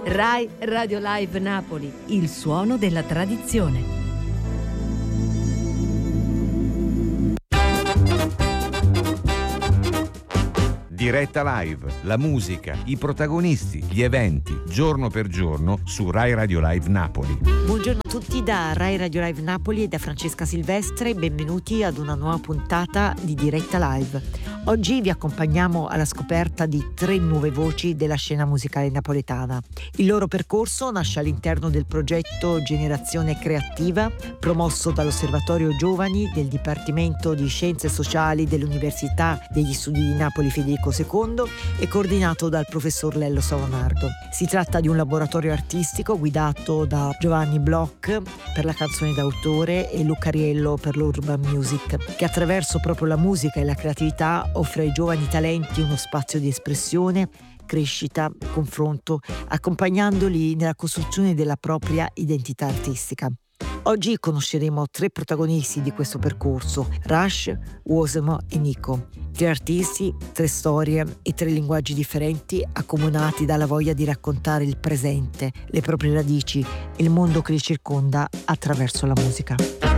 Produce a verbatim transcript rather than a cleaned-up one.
Rai Radio Live Napoli, il suono della tradizione. Diretta Live, la musica, i protagonisti, gli eventi, giorno per giorno su Rai Radio Live Napoli. Buongiorno a tutti da Rai Radio Live Napoli e da Francesca Silvestre, benvenuti ad una nuova puntata di Diretta Live. Oggi vi accompagniamo alla scoperta di tre nuove voci della scena musicale napoletana. Il loro percorso nasce all'interno del progetto Generazione Creativa, promosso dall'Osservatorio Giovani del Dipartimento di Scienze Sociali dell'Università degli Studi di Napoli Federico secondo e coordinato dal professor Lello Savanardo. Si tratta di un laboratorio artistico guidato da Giovanni Bloch per la canzone d'autore e Luca Riello per l'urban music, che attraverso proprio la musica e la creatività offre ai giovani talenti uno spazio di espressione, crescita, confronto, accompagnandoli nella costruzione della propria identità artistica. Oggi conosceremo tre protagonisti di questo percorso, Rush, Osmo e Nico. Tre artisti, tre storie e tre linguaggi differenti accomunati dalla voglia di raccontare il presente, le proprie radici e il mondo che li circonda attraverso la musica.